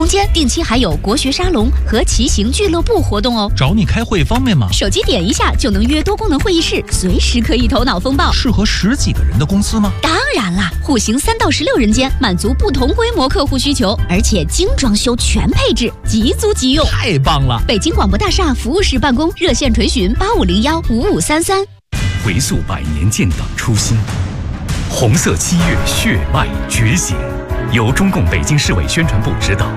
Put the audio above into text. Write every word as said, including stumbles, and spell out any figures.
中间定期还有国学沙龙和骑行俱乐部活动哦。 找你开会方便吗？ 手机点一下就能约多功能会议室，随时可以头脑风暴。 适合十几个人的公司吗？ 当然啦，户型三到十六人间，满足不同规模客户需求，而且精装修全配置，即租即用。 太棒了！ 北京广播大厦服务室办公，热线垂询八五零幺五五三三。 回溯百年建党初心，红色七月血脉觉醒，由中共北京市委宣传部指导。